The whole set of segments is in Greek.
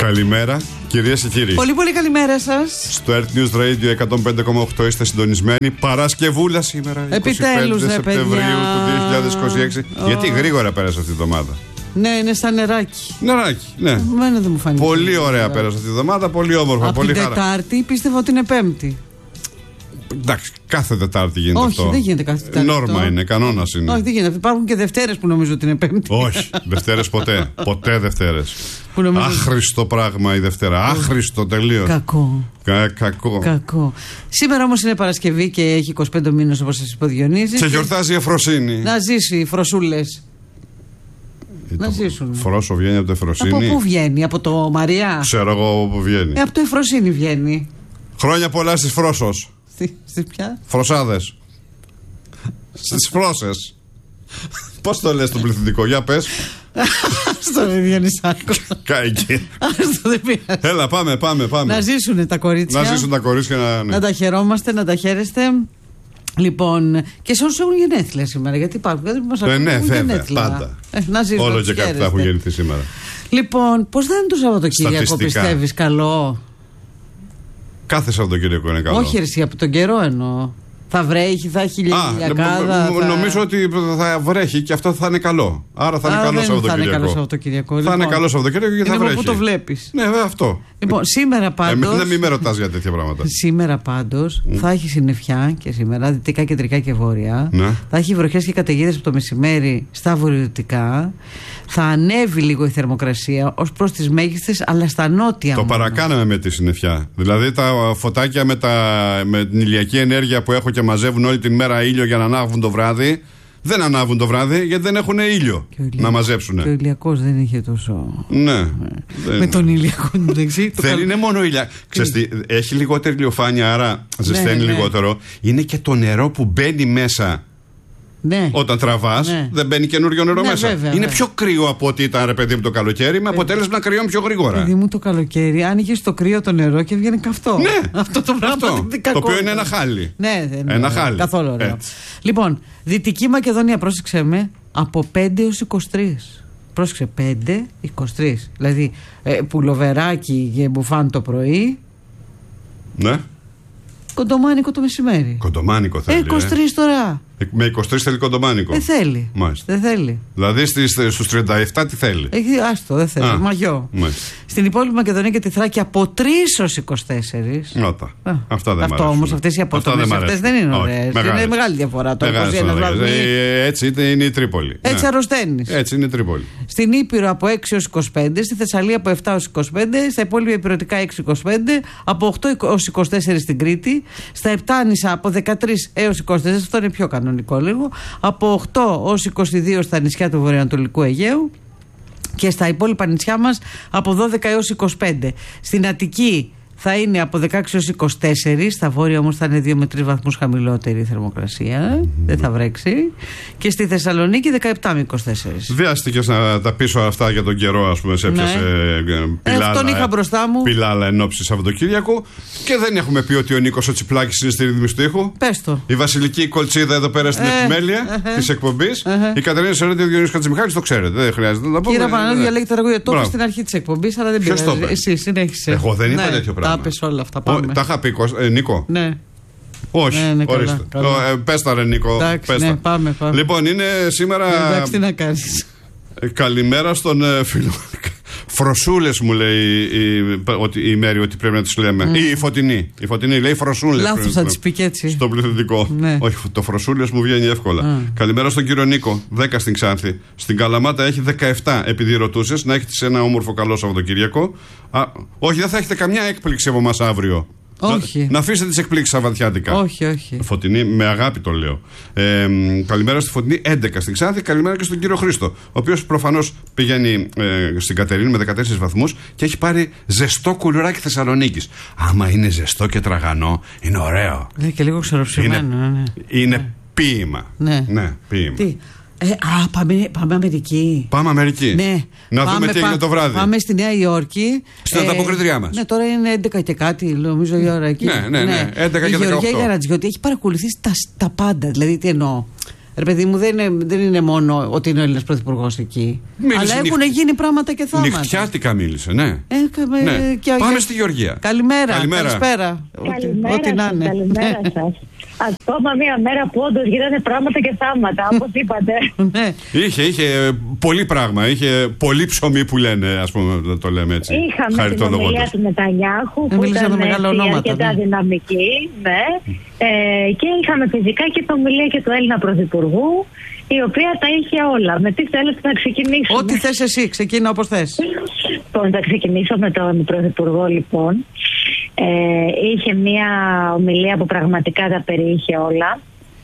Καλημέρα, κυρίες και κύριοι. Πολύ πολύ καλημέρα σας. Στο Earth News Radio 105,8 είστε συντονισμένοι. Παρασκευούλα σήμερα, επιτέλους, 25 Σεπτεμβρίου του 2026. Γιατί γρήγορα πέρασε αυτή η εβδομάδα. Ναι, είναι σαν νεράκι. Νεράκι, ναι. Εμένα δεν μου φάνηκε. Πολύ ωραία πέρασε αυτή η εβδομάδα, πολύ όμορφα, από πολύ την χαρά. Τετάρτη πίστευα ότι είναι Πέμπτη. Εντάξει, κάθε Τετάρτη γίνεται αυτό. Όχι, δεν γίνεται κάθε Τετάρτη. Νόρμα είναι, κανόνας είναι. Όχι, δεν γίνεται. Υπάρχουν και Δευτέρες που νομίζω ότι είναι Πέμπτη. Όχι, Δευτέρες ποτέ. Ποτέ Δευτέρες. Άχρηστο πράγμα η Δευτέρα. Άχρηστο τελείως. Κακό. Κακό. Σήμερα όμως είναι Παρασκευή και έχει 25 μήνες, όπως σας είπε ο Διονύσης. Και γιορτάζει η Εφροσύνη. Να ζήσει οι φροσούλες. Να ζήσουν. Φρόσο βγαίνει από το Εφροσύνη. Από πού βγαίνει, από το Μαριά. Ξέρω εγώ από πού βγαίνει. Από το Εφροσύνη βγαίνει. Χρόνια πολλά στις Φρόσος. Στις ποια? Φροσάδες. Στις Φρόσες. Πώς το λες το πληθυντικό, για πες. Στο Διονυσάκο. Καίκη. Άστο, δεν πειράζει. Έλα, πάμε. Να ζήσουν τα κορίτσια. Να ζήσουν τα κορίτσια. Ναι. Να τα χαιρόμαστε, να τα χαίρεστε. Λοιπόν, και σε όσους έχουν γενέθλια σήμερα, γιατί υπάρχουν. Ναι, βέβαια, πάντα. Να ζήσουν. Όλο και κάτι θα έχουν γεννηθεί σήμερα. Λοιπόν, πώς θα είναι το Σαββατοκύριακο, πιστεύεις, καλό? Κάθε Σαββατοκύριακο είναι καλό. Όχι, εσύ, από τον καιρό εννοώ. Θα βρέχει, θα έχει ηλιακάδα. Νομίζω ότι θα βρέχει και αυτό θα είναι καλό. Άρα θα είναι καλό Σαββατοκύριακο. Θα είναι καλό Σαββατοκύριακο. Θα είναι καλό Σαββατοκύριακο και θα βρέχει. Πού το βλέπεις. Ναι, βέβαια αυτό. Λοιπόν, σήμερα πάντως. Μην με ρωτάς για τέτοια πράγματα. Σήμερα πάντως θα έχει συννεφιά και σήμερα, δυτικά, κεντρικά και βόρεια. Ναι. Θα έχει βροχές και καταιγίδες από το μεσημέρι στα βορειοδυτικά. Θα ανέβει λίγο η θερμοκρασία ως προς τις μέγιστες, αλλά στα νότια. Το παρακάναμε με τη συννεφιά. Δηλαδή τα φωτάκια με την ηλιακή ενέργεια που έχω και μαζεύουν όλη την μέρα ήλιο για να ανάβουν το βράδυ. Δεν ανάβουν το βράδυ γιατί δεν έχουν ήλιο να μαζέψουν. Και ο ηλιακός δεν είχε τόσο. Ναι. Με τον ηλιακό δεξί. Είναι μόνο ηλιακό. Έχει λιγότερη ηλιοφάνεια, άρα ζεσταίνει λιγότερο. Είναι και το νερό που μπαίνει μέσα. Ναι. Όταν τραβάς, δεν μπαίνει καινούριο νερό μέσα. Βέβαια, είναι πιο κρύο από ό,τι ήταν, ρε παιδί μου, το καλοκαίρι, με αποτέλεσμα να κρυώνει πιο γρήγορα. Παιδί μου, το καλοκαίρι άνοιγε στο κρύο το νερό και βγαίνει καυτό. Ναι, αυτό το πράγμα. Το οποίο είναι ένα χάλι. Ναι, δεν ένα χάλι. Καθόλου ωραίο. Λοιπόν, Δυτική Μακεδονία, πρόσεξε με, από 5 έως 23. Πρόσεξε, 5-23. Δηλαδή, πουλοβεράκι και μπουφάν το πρωί. Ναι. Κοντομάνικο το μεσημέρι. Κοντομάνικο θέλει. 23 τώρα. Με 23 θέλει κοντομάνικο. Δεν θέλει. Μάλιστα. Δεν θέλει. Δηλαδή στους 37 τι θέλει. Άστο, δεν θέλει. Μαγιό. Μάλιστα. Στην υπόλοιπη Μακεδονία και τη Θράκη από 3 ως 24. Νότα. Αυτά δεν μ' Αυτό όμως, αυτές οι απότομες αυτές δεν είναι ωραίες. Είναι μεγάλη διαφορά. Το 21 βαθμοί. Έτσι είναι η Τρίπολη. Έτσι αρρωσταίνεις. Έτσι είναι η Τρίπολη. Στην Ήπειρο από 6 ως 25. Στη Θεσσαλία από 7 ως 25. Στα υπόλοιπα υπηρετικά 6-25. Από 8 ως 24 στην Κρήτη. Στα Επτάνησα από 13 έως 24. Αυτό είναι πιο κανονικό λίγο. Από 8 ως 22 στα νησιά του Βορειοανατολικού Αιγαίου. Και στα υπόλοιπα νησιά μας από 12 έως 25. Στην Αττική θα είναι από 16 έως 24. Στα βόρεια όμως θα είναι 2 με 3 βαθμούς χαμηλότερη η θερμοκρασία. Δεν θα βρέξει. Και στη Θεσσαλονίκη 17 με 24. Βιάστηκες να τα πεις όλα αυτά για τον καιρό, ας πούμε, σε έπιασε τον είχα μπροστά μου. πιλάλα εν ώψη Σαββατοκύριακου. Και δεν έχουμε πει ότι ο Νίκος ο Τσιπλάκης είναι στη ρύθμιση του ήχου. Πες το. Η Βασιλική Κολτσίδα εδώ πέρα στην επιμέλεια της εκπομπής. Η Κατερίνα Σερέντη και ο Διονύσης Χατζημιχάλης το ξέρετε. Δεν χρειάζεται να τα πούμε. Κύριε Παναγιώτη, διαλέγετε τραγούδια. Το είπα στην αρχή της εκπομπής, αλλά δεν πειράζει. Εσύ συνέχισε. Εγώ δεν είπα τέτοιο πράγμα. Τα πες όλα αυτά. Πάμε. Τα είχα πει, Νίκο. Ναι. Όχι, ορίστε. Πες τα ρε Νίκο. Ναι, πάμε. Λοιπόν, είναι σήμερα. Εντάξει, τι να κάνεις. Καλημέρα στον φίλο. Φροσούλες μου λέει η Μέρη ότι πρέπει να τις λέμε. Ή η Φωτεινή. Η Φωτεινή λέει φροσούλες. Λάθος θα τις πει και έτσι. Στο πληθυντικό. Ναι. Όχι, το φροσούλες μου βγαίνει εύκολα. Καλημέρα στον κύριο Νίκο. 10 στην Ξάνθη. Στην Καλαμάτα έχει 17 επειδή ρωτούσες. Να έχετε ένα όμορφο καλό Σαββατοκύριακο. Όχι, δεν θα έχετε καμιά έκπληξη από εμάς αύριο. Όχι. Να αφήσετε τις εκπλήξεις σαββατιάτικα. Όχι. Φωτεινή, με αγάπη το λέω. Καλημέρα στη Φωτεινή, 11 στην Ξάνθη. Καλημέρα και στον κύριο Χρήστο, ο οποίος προφανώς πηγαίνει στην Κατερίνη με 14 βαθμούς και έχει πάρει ζεστό κουλουράκι Θεσσαλονίκης. Άμα είναι ζεστό και τραγανό, είναι ωραίο. Και λίγο ξεροψημένο. Είναι ποίημα. Ναι, ποίημα. Τι. Πάμε Αμερική. Πάμε Αμερική. Ναι. Να δούμε τι έγινε το βράδυ. Πάμε στη Νέα Υόρκη. Στην ανταποκριτριά μας. Ναι, τώρα είναι 11 και κάτι, νομίζω η ώρα εκεί. Ναι, 11 και 18. Η Γεωργία Γαρατζιώτη έχει παρακολουθήσει τα πάντα. Δηλαδή, τι εννοώ. Ρε παιδί μου, δεν είναι μόνο ότι είναι ο Έλληνας πρωθυπουργός εκεί. Αλλά έχουν γίνει πράγματα και θάματα. Νυχτιάτικα μίλησε, ναι. Ναι. Πάμε στη Γεωργία. Καλημέρα. Καλησπέρα. Ό,τι να είναι. Καλημέρα σας. Ακόμα μία μέρα που όντως γίνανε πράγματα και θάματα, όπως είπατε. Είχε πολύ πράγμα. Είχε πολύ ψωμί που λένε, ας πούμε, το λέμε έτσι. Είχαμε την ομιλία του Νετανιάχου που ήταν αρκετά δυναμική. Ναι. Και είχαμε φυσικά και την ομιλία και του Έλληνα Πρωθυπουργού, η οποία τα είχε όλα. Με τι θέλετε να ξεκινήσουμε? Ό,τι θες εσύ, ξεκίνα όπως θες. Θα ξεκινήσω με τον Πρωθυπουργό, λοιπόν. Είχε μία ομιλία που πραγματικά τα περιείχε όλα.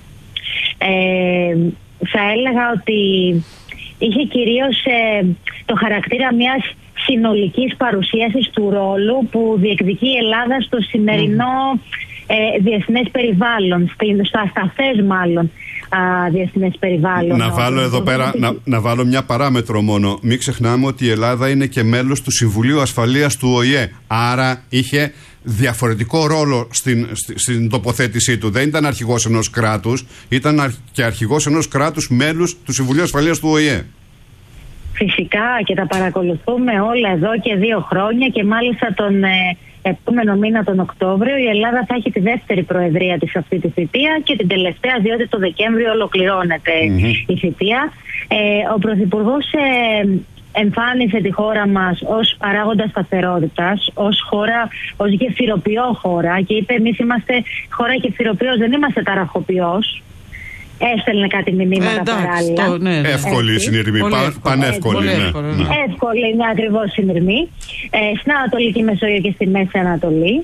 Θα έλεγα ότι είχε κυρίως το χαρακτήρα μιας συνολικής παρουσίασης του ρόλου που διεκδικεί η Ελλάδα στο σημερινό διεθνές περιβάλλον, στο ασταθές μάλλον διεθνές περιβάλλον. Να βάλω εδώ πέρα, να βάλω μια παράμετρο μόνο. Μην ξεχνάμε ότι η Ελλάδα είναι και μέλος του Συμβουλίου Ασφαλείας του ΟΗΕ. Άρα είχε διαφορετικό ρόλο στην τοποθέτησή του. Δεν ήταν αρχηγός ενός κράτους, ήταν και αρχηγός ενός κράτους μέλους του Συμβουλίου Ασφαλείας του ΟΗΕ. Φυσικά και τα παρακολουθούμε όλα εδώ και 2 χρόνια και μάλιστα τον επόμενο μήνα τον Οκτώβριο η Ελλάδα θα έχει τη δεύτερη προεδρία της αυτή τη θητεία και την τελευταία, διότι το Δεκέμβριο ολοκληρώνεται η θητεία. Ο Πρωθυπουργός εμφάνισε τη χώρα μας ως παράγοντα σταθερότητας, ως γεφυροποιό χώρα και είπε εμείς είμαστε χώρα γεφυροποιός, δεν είμαστε ταραχοποιός. Έστελνε κάτι μηνύματα παράλληλα. Εύκολη η συνειρμή, πανεύκολη. Εύκολη είναι ακριβώς συνειρμή. Στην Ανατολική Μεσόγειο και στη Μέση Ανατολή.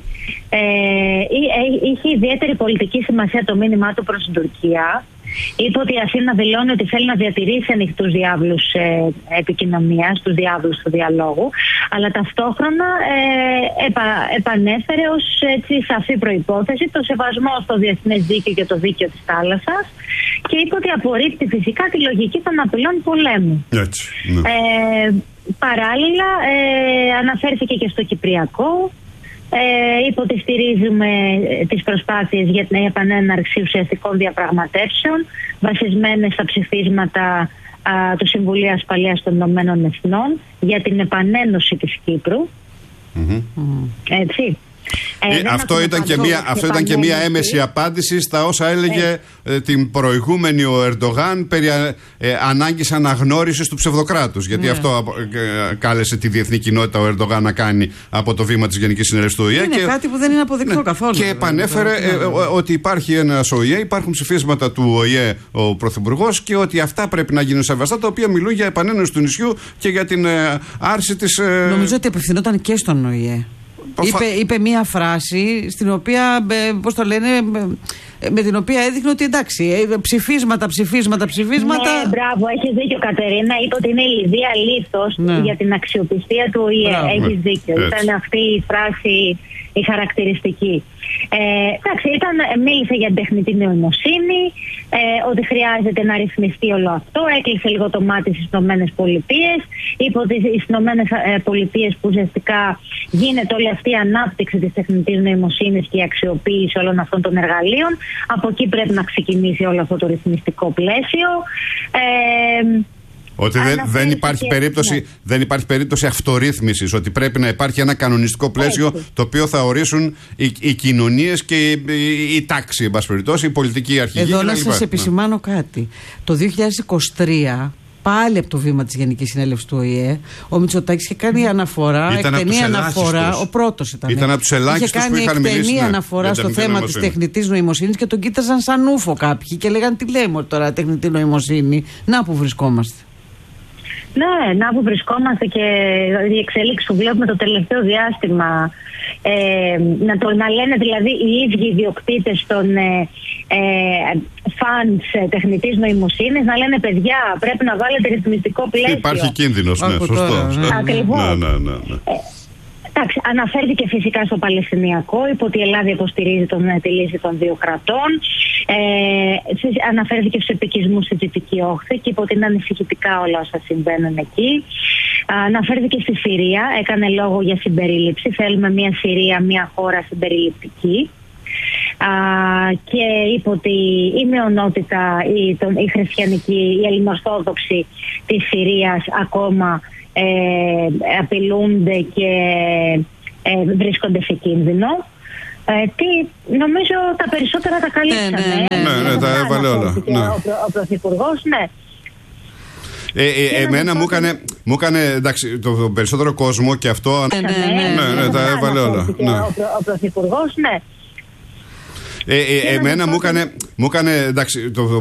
Είχε ιδιαίτερη πολιτική σημασία το μήνυμά του προς την Τουρκία. Είπε ότι η Αθήνα δηλώνει ότι θέλει να διατηρήσει ανοιχτούς διάβλους επικοινωνίας, τους διάβλους του διαλόγου, αλλά ταυτόχρονα επανέφερε ως σαφή προϋπόθεση το σεβασμό στο διεθνές δίκαιο και το δίκαιο της θάλασσας και είπε ότι απορρίπτει φυσικά τη λογική των απειλών πολέμου. Έτσι, ναι. Παράλληλα αναφέρθηκε και στο Κυπριακό. Είπε ότι στηρίζουμε τις προσπάθειες για την επανέναρξη ουσιαστικών διαπραγματεύσεων βασισμένες στα ψηφίσματα του Συμβουλίου Ασφαλείας των Ηνωμένων Εθνών για την επανένωση της Κύπρου. Έτσι. Αυτό ήταν και μία έμεση απάντηση στα όσα έλεγε την προηγούμενη ο Ερντογάν περί ανάγκης αναγνώρισης του ψευδοκράτους. Γιατί αυτό κάλεσε τη διεθνή κοινότητα ο Ερντογάν να κάνει από το βήμα της Γενικής Συνέλευσης του ΟΗΕ. Είναι κάτι που δεν είναι αποδεκτό καθόλου. Και επανέφερε ότι υπάρχει ένας ΟΗΕ, υπάρχουν ψηφίσματα του ΟΗΕ ο Πρωθυπουργός και ότι αυτά πρέπει να γίνουν σεβαστά, τα οποία μιλούν για επανένωση του νησιού και για την άρση της. Νομίζω ότι απευθυνόταν και στον ΟΗΕ. Είπε μία φράση στην οποία, πώς το λένε, με την οποία έδειχνε ότι εντάξει, ψηφίσματα. Ναι, μπράβο, έχεις δίκιο Κατερίνα. Είπε ότι είναι η Λιδία λίθος για την αξιοπιστία του ΟΗΕ. Έχεις δίκιο. Ήταν αυτή η φράση η χαρακτηριστική. Εντάξει, μίλησε για την τεχνητή νοημοσύνη, ότι χρειάζεται να ρυθμιστεί όλο αυτό. Έκλεισε λίγο το μάτι στις Ηνωμένες Πολιτείες. Είπε ότι στις Ηνωμένες Πολιτείες που ουσιαστικά γίνεται όλη αυτή η ανάπτυξη της τεχνητής νοημοσύνης και η αξιοποίηση όλων αυτών των εργαλείων, από εκεί πρέπει να ξεκινήσει όλο αυτό το ρυθμιστικό πλαίσιο. Ότι δεν υπάρχει περίπτωση αυτορύθμισης, ότι πρέπει να υπάρχει ένα κανονιστικό πλαίσιο το οποίο θα ορίσουν οι κοινωνίες και η τάξη, εν πάση περιπτώσει, η πολιτική αρχηγή. Εδώ να σας επισημάνω κάτι. Το 2023, πάλι από το βήμα της Γενικής Συνέλευσης του ΟΗΕ, ο Μητσοτάκης είχε κάνει αναφορά, εκτενή αναφορά. Ο πρώτος ήταν από τους ελάχιστους που είχαν μιλήσει. Είχε κάνει εκτενή αναφορά στο θέμα της τεχνητής νοημοσύνης και τον κοίταζαν σαν ούφο κάποιοι και λέγανε τι λέμε τώρα τεχνητή νοημοσύνη. Να που βρισκόμαστε. Ναι, να που βρισκόμαστε και η εξέλιξη που βλέπουμε το τελευταίο διάστημα. Να λένε δηλαδή οι ίδιοι ιδιοκτήτες των φαντς τεχνητής νοημοσύνης, να λένε παιδιά πρέπει να βάλετε ρυθμιστικό πλαίσιο. Υπάρχει κίνδυνος, ναι, σωστό. Ακριβώς. Ναι. Εντάξει, αναφέρθηκε φυσικά στο Παλαιστινιακό, είπε ότι η Ελλάδα υποστηρίζει τη λύση των 2 κρατών. Αναφέρθηκε στους επικισμούς στη Δυτική Όχθη και είπε ότι είναι ανησυχητικά όλα όσα συμβαίνουν εκεί. Αναφέρθηκε στη Συρία, έκανε λόγο για συμπερίληψη. Θέλουμε μια Συρία, μια χώρα συμπεριληπτική. και είπε ότι η μειονότητα, η χριστιανική, η ελληνοορθόδοξη της Συρίας ακόμα απειλούνται και βρίσκονται σε κίνδυνο. Νομίζω τα περισσότερα τα καλύψανε. Ναι, τα έβαλε όλα. Ο Πρωθυπουργός, ναι. Εμένα μου έκανε εντάξει, το περισσότερο κόσμο και αυτό. Ναι, τα έβαλε όλα. Ο Πρωθυπουργός, ναι. Εμένα μου έκανε εντάξει, το